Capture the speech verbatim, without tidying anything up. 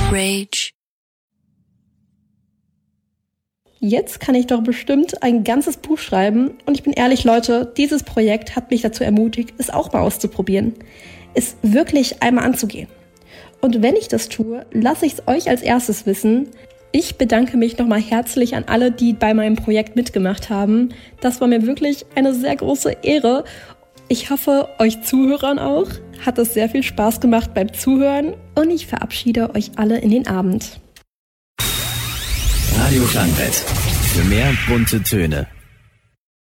Rage. Jetzt kann ich doch bestimmt ein ganzes Buch schreiben und ich bin ehrlich, Leute, dieses Projekt hat mich dazu ermutigt, es auch mal auszuprobieren, es wirklich einmal anzugehen. Und wenn ich das tue, lasse ich es euch als erstes wissen. Ich bedanke mich nochmal herzlich an alle, die bei meinem Projekt mitgemacht haben. Das war mir wirklich eine sehr große Ehre. Ich hoffe, euch Zuhörern auch hat es sehr viel Spaß gemacht beim Zuhören und ich verabschiede euch alle in den Abend. Radio Klangbrett. Für mehr bunte Töne.